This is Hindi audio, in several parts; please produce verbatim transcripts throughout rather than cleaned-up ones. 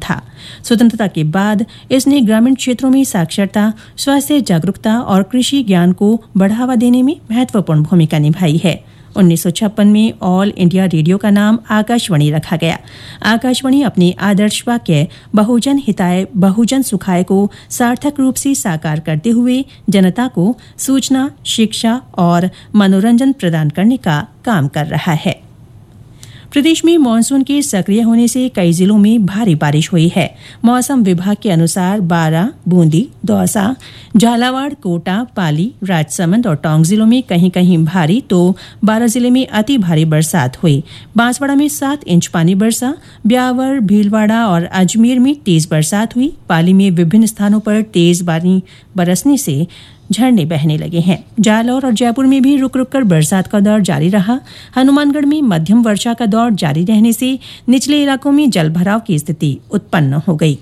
था। स्वतंत्रता के बाद इसने ग्रामीण क्षेत्रों में साक्षरता, स्वास्थ्य जागरूकता और कृषि ज्ञान को बढ़ावा देने में महत्वपूर्ण भूमिका निभाई है। उन्नीस सौ छप्पन में ऑल इंडिया रेडियो का नाम आकाशवाणी रखा गया। आकाशवाणी अपने आदर्श वाक्य बहुजन हिताय बहुजन सुखाय को सार्थक रूप से साकार करते हुए जनता को सूचना, शिक्षा और मनोरंजन प्रदान करने का काम कर रहा है। प्रदेश में मानसून के सक्रिय होने से कई जिलों में भारी बारिश हुई है। मौसम विभाग के अनुसार बारां, बूंदी, दौसा, झालावाड़, कोटा, पाली, राजसमंद और टोंक जिलों में कहीं कहीं भारी तो बारां जिले में अति भारी बरसात हुई। बांसवाड़ा में सात इंच पानी बरसा। ब्यावर, भीलवाड़ा और अजमेर में तेज बरसात हुई। पाली में विभिन्न स्थानों पर तेज पानी बरसने से झरने बहने लगे हैं। जालौर और जयपुर में भी रुक रुक कर बरसात का दौर जारी रहा। हनुमानगढ़ में मध्यम वर्षा का दौर जारी रहने से निचले इलाकों में जलभराव की स्थिति उत्पन्न हो गई।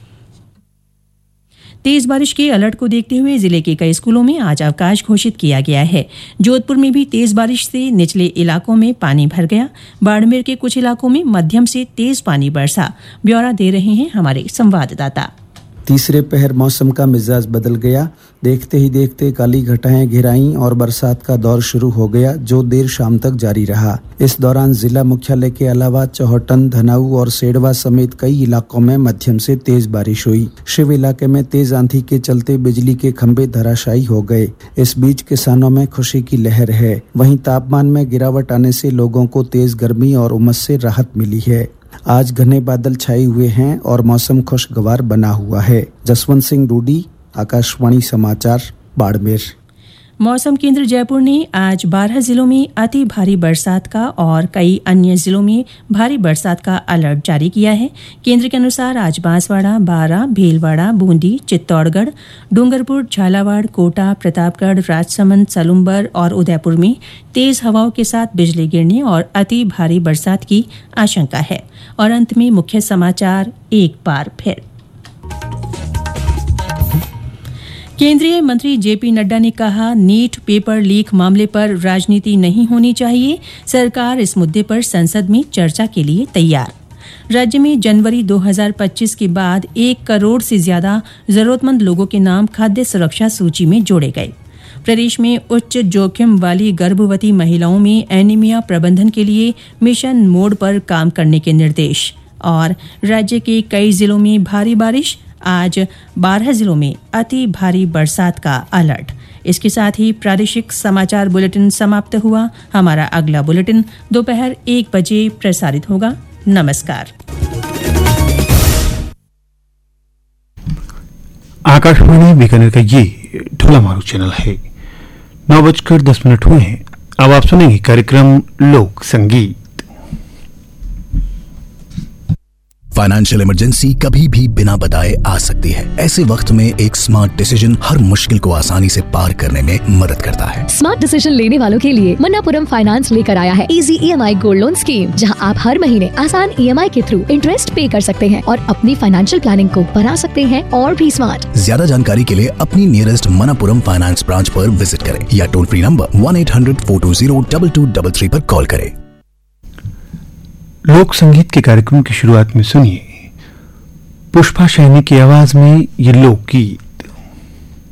तेज बारिश के अलर्ट को देखते हुए जिले के कई स्कूलों में आज अवकाश घोषित किया गया है। जोधपुर में भी तेज बारिश से निचले इलाकों में पानी भर गया। बाड़मेर के कुछ इलाकों में मध्यम से तेज पानी बरसा। ब्यौरा दे रहे हैं हमारे संवाददाता। तीसरे पहर मौसम का मिजाज बदल गया। देखते ही देखते काली घटाएं घिराईं और बरसात का दौर शुरू हो गया, जो देर शाम तक जारी रहा। इस दौरान जिला मुख्यालय के अलावा चौहटन, धनाऊ और सेडवा समेत कई इलाकों में मध्यम से तेज बारिश हुई। शिव इलाके में तेज आंधी के चलते बिजली के खंभे धराशायी हो गए। इस बीच किसानों में खुशी की लहर है। वहीं तापमान में गिरावट आने से लोगों को तेज गर्मी और उमस से राहत मिली है। आज घने बादल छाए हुए हैं और मौसम खुशगवार बना हुआ है। जसवंत सिंह रूडी, आकाशवाणी समाचार, बाड़मेर। मौसम केंद्र जयपुर ने आज बारह जिलों में अति भारी बरसात का और कई अन्य जिलों में भारी बरसात का अलर्ट जारी किया है। केंद्र के अनुसार आज बांसवाड़ा, बारां, भीलवाड़ा, बूंदी, चित्तौड़गढ़, डूंगरपुर, झालावाड़, कोटा, प्रतापगढ़, राजसमंद, सलुम्बर और उदयपुर में तेज हवाओं के साथ बिजली गिरने और अति भारी बरसात की आशंका है। और अंत में मुख्य समाचार एक बार फिर। केंद्रीय मंत्री जेपी नड्डा ने कहा, नीट पेपर लीक मामले पर राजनीति नहीं होनी चाहिए। सरकार इस मुद्दे पर संसद में चर्चा के लिए तैयार। राज्य में जनवरी दो हज़ार पच्चीस के बाद एक करोड़ से ज्यादा जरूरतमंद लोगों के नाम खाद्य सुरक्षा सूची में जोड़े गए। प्रदेश में उच्च जोखिम वाली गर्भवती महिलाओं में एनीमिया प्रबंधन के लिए मिशन मोड पर काम करने के निर्देश। और राज्य के कई जिलों में भारी बारिश, आज बारह जिलों में अति भारी बरसात का अलर्ट। इसके साथ ही प्रादेशिक समाचार बुलेटिन समाप्त हुआ। हमारा अगला बुलेटिन दोपहर एक बजे प्रसारित होगा। नमस्कार। आकाशवाणी बीकानेर का ये ढोला मारू चैनल है। नौ बजकर दस मिनट हुए हैं। अब आप सुनेंगे कार्यक्रम लोक संगीत। फाइनेंशियल इमरजेंसी कभी भी बिना बताए आ सकती है। ऐसे वक्त में एक स्मार्ट डिसीजन हर मुश्किल को आसानी से पार करने में मदद करता है। स्मार्ट डिसीजन लेने वालों के लिए मन्नापुरम फाइनेंस लेकर आया है easy EMI gold loan scheme, जहां आप हर महीने आसान ईएमआई के थ्रू इंटरेस्ट पे कर सकते हैं और अपनी फाइनेंशियल प्लानिंग को बना सकते हैं और भी स्मार्ट। ज्यादा जानकारी के लिए अपनी नियरेस्ट मन्नापुरम फाइनेंस ब्रांच पर विजिट करें या toll free number one eight hundred four to zero double two double three पर कॉल करें। लोक संगीत के कार्यक्रम की शुरुआत में सुनिए पुष्पा सैनी की आवाज में ये लोकगीत।